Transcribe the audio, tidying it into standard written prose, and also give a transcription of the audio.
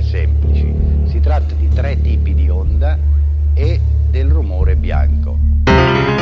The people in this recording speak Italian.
semplici. Si tratta di 3 tipi di onda e del rumore bianco.